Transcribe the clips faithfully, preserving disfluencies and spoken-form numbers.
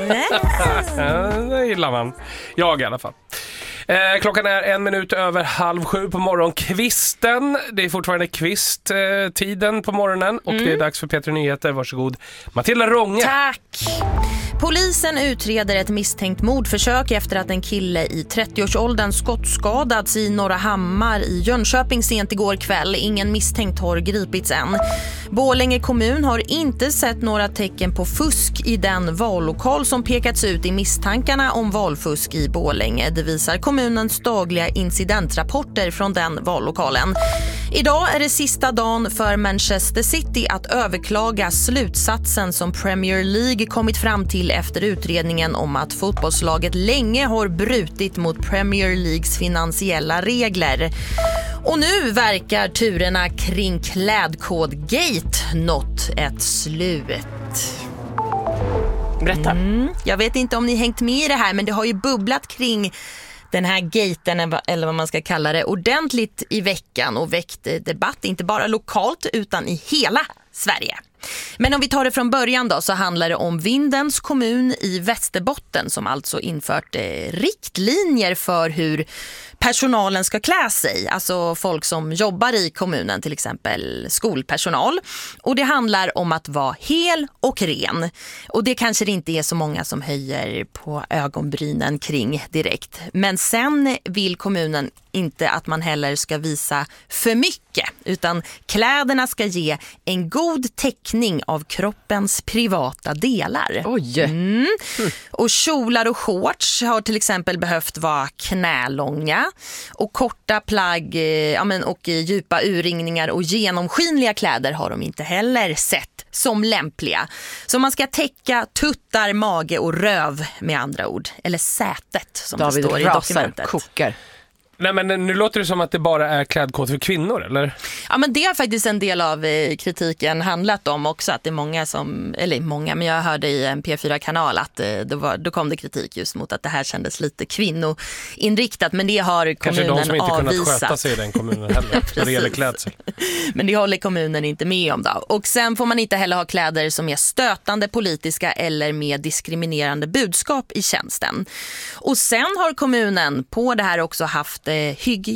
Det gillar man. Jag i alla fall. Eh, klockan är en minut över halv sju på morgonkvisten. Det är fortfarande kvisttiden på morgonen. Och mm. det är dags för Peter Nyheter. Varsågod, Matilda Rånge. Tack. Polisen utreder ett misstänkt mordförsök efter att en kille i trettioårsåldern skottskadats i Norra Hammar i Jönköping sent igår kväll. Ingen misstänkt har gripits än. Borlänge kommun har inte sett några tecken på fusk i den vallokal som pekats ut i misstankarna om valfusk i Borlänge. Det visar kommunens dagliga incidentrapporter från den vallokalen. Idag är det sista dagen för Manchester City att överklaga slutsatsen som Premier League kommit fram till efter utredningen om att fotbollslaget länge har brutit mot Premier Leagues finansiella regler. Och nu verkar turerna kring Klädkodgate nått ett slut. Berätta. Mm, jag vet inte om ni hängt med i det här, men det har ju bubblat kring den här gaten, eller vad man ska kalla det, ordentligt i veckan och väckt debatt, inte bara lokalt utan i hela Sverige. Men om vi tar det från början då, så handlar det om Vindens kommun i Västerbotten som alltså infört eh, riktlinjer för hur personalen ska klä sig. Alltså folk som jobbar i kommunen, till exempel skolpersonal. Och det handlar om att vara hel och ren. Och det kanske det inte är så många som höjer på ögonbrynen kring direkt. Men sen vill kommunen inte att man heller ska visa för mycket, utan kläderna ska ge en god täckning av kroppens privata delar. Oj! Mm. Och kjolar och shorts har till exempel behövt vara knälånga, och korta plagg ja, men, och djupa urringningar och genomskinliga kläder har de inte heller sett som lämpliga. Så man ska täcka tuttar, mage och röv med andra ord. Eller sätet som David det står i dokumentet. kokar. Nej, men nu låter det som att det bara är klädkod för kvinnor, eller? Ja, men det är faktiskt en del av eh, kritiken handlat om också, att det är många som, eller många, men jag hörde i en P fyra-kanal att eh, då, var, då kom det kritik just mot att det här kändes lite kvinnoinriktat, men det har kommunen avvisat. Kanske de som inte avvisat. kunnat sköta sig i den kommunen heller, när det gäller klädsel. Men det håller kommunen inte med om då. Och sen får man inte heller ha kläder som är stötande, politiska eller med diskriminerande budskap i tjänsten. Och sen har kommunen på det här också haft eh,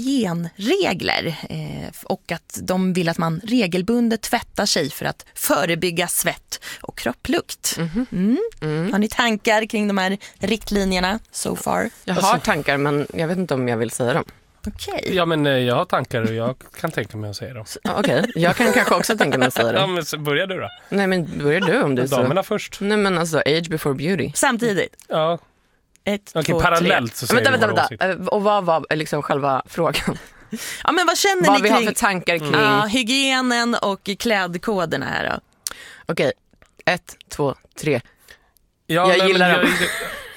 hygienregler eh, och att de vill att man regelbundet tvättar sig för att förebygga svett och kropplukt. Mm-hmm. Mm. Mm. Har ni tankar kring de här riktlinjerna so far? Jag har tankar, men jag vet inte om jag vill säga dem. Okay. Ja, men jag har tankar och jag kan tänka mig att säga dem. Okej, okay. Jag kan kanske också tänka mig att säga dem. Ja, men så börjar du då. Nej, men börjar du om du så. Damerna först. Nej, men alltså, age before beauty. Samtidigt? Ja. Ett, Okej, två, parallellt tre. så säger vänta, vänta, vänta. Och vad var liksom själva frågan? Ja, men vad känner vad ni vi kring har för tankar kring ja, hygienen och klädkoderna här då? Okej, ett, två, tre. Ja, jag men, gillar men, dem. jag,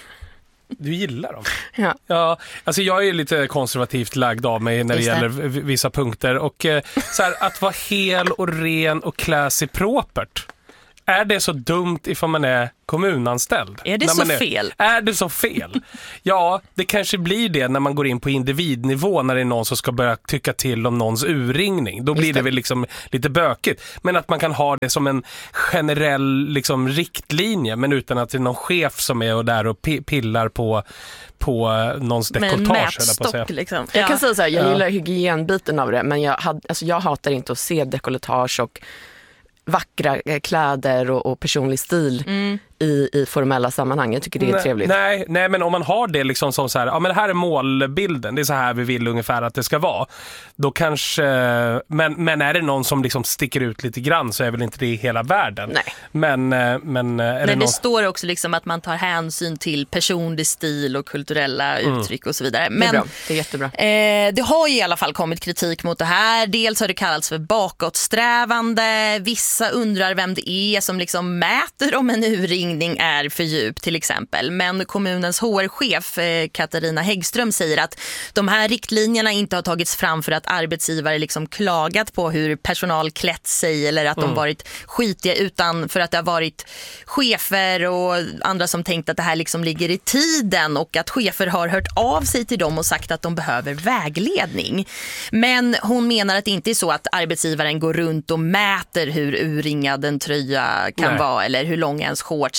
du gillar dem? Ja. Ja, alltså jag är lite konservativt lagd av mig när det Just det. gäller v- vissa punkter. Och eh, så här, att vara hel och ren och klä sig propert. Är det så dumt ifall man är kommunanställd? Är det när så man är, fel? Är det så fel? Ja, det kanske blir det när man går in på individnivå, när det är någon som ska börja tycka till om någons urringning. Då blir det. det väl liksom lite bökigt. Men att man kan ha det som en generell liksom, riktlinje, men utan att det är någon chef som är där och p- pillar på, på någons dekoltage. Med mätstock liksom. Jag ja. kan säga så här, jag Ja. gillar hygienbiten av det, men jag, had, alltså, jag hatar inte att se dekoltage och vackra kläder och, och personlig stil mm. i, i formella sammanhang. Jag tycker det är nej, trevligt. Nej, nej, men om man har det liksom som så här, ja men det här är målbilden, det är så här vi vill ungefär att det ska vara. Då kanske, men, men är det någon som liksom sticker ut lite grann så är väl inte det i hela världen. Nej. Men, men är Nej, det, det någon... står också liksom att man tar hänsyn till personlig stil och kulturella Mm. uttryck och så vidare. Men det är bra. Det är jättebra. Eh, det har ju i alla fall kommit kritik mot det här. Dels har det kallats för bakåtsträvande. Vissa undrar vem det är som liksom mäter om en urringning är för djup till exempel. Men kommunens H R-chef eh, Katarina Häggström säger att de här riktlinjerna inte har tagits fram för att arbetsgivare liksom klagat på hur personal klätt sig eller att mm. de varit skitiga, utan för att det har varit chefer och andra som tänkt att det här liksom ligger i tiden och att chefer har hört av sig till dem och sagt att de behöver vägledning. Men hon menar att det inte är så att arbetsgivaren går runt och mäter hur urringad en tröja kan Nej. vara eller hur lång ens shorts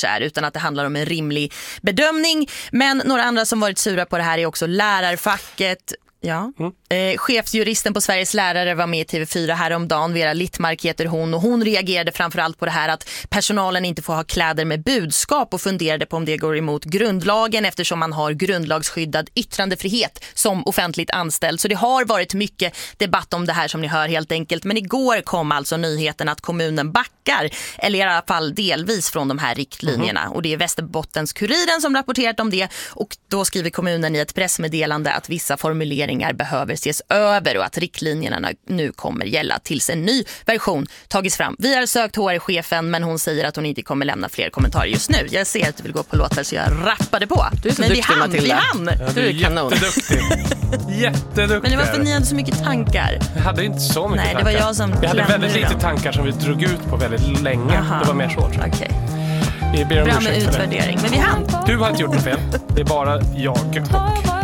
match är, utan att det handlar om en rimlig bedömning. Men några andra som varit sura på det här är också lärarfacket. Ja. Mm. Eh, chefsjuristen på Sveriges lärare var med i T V fyra häromdagen. Vera Littmark heter hon, och hon reagerade framförallt på det här att personalen inte får ha kläder med budskap och funderade på om det går emot grundlagen eftersom man har grundlagsskyddad yttrandefrihet som offentligt anställd. Så det har varit mycket debatt om det här som ni hör helt enkelt. Men igår kom alltså nyheten att kommunen backar, eller i alla fall delvis från de här riktlinjerna. Mm. Och det är Västerbottens-Kuriren som rapporterat om det, och då skriver kommunen i ett pressmeddelande att vissa formuleringar behöver ses över och att riktlinjerna nu kommer gälla tills en ny version tagits fram. Vi har sökt H R-chefen, men hon säger att hon inte kommer lämna fler kommentarer just nu. Jag ser att du vill gå på låtar, så jag rappade på. Du är så men duktig, vi hann, Matilda. vi hann. Ja, du är jätteduktig. Jätteduktig. Men det var för att ni hade så mycket tankar. Jag hade inte så mycket Nej, tankar. det var jag som Vi hade väldigt lite dem. tankar som vi drog ut på väldigt länge. Aha. Det var mer så. Okej. Okay. Vi ber om Bra ursäkt med för det. utvärdering, men vi hann. Du har inte gjort något fel. Det är bara jag och